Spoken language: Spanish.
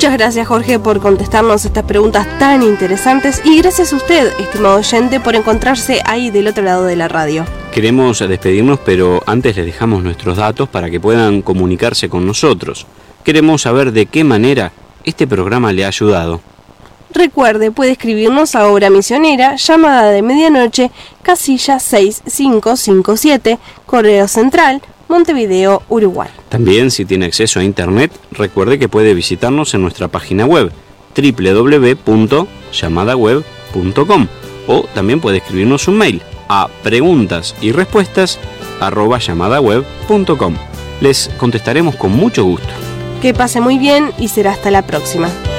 Muchas gracias, Jorge, por contestarnos estas preguntas tan interesantes, y gracias a usted, estimado oyente, por encontrarse ahí del otro lado de la radio. Queremos despedirnos, pero antes les dejamos nuestros datos para que puedan comunicarse con nosotros. Queremos saber de qué manera este programa le ha ayudado. Recuerde, puede escribirnos a Obra Misionera, llamada de medianoche, casilla 6557, Correo Central, Montevideo, Uruguay. También, si tiene acceso a internet, recuerde que puede visitarnos en nuestra página web www.llamadaweb.com, o también puede escribirnos un mail a preguntasyrespuestas@llamadaweb.com. Les contestaremos con mucho gusto. Que pase muy bien y será hasta la próxima.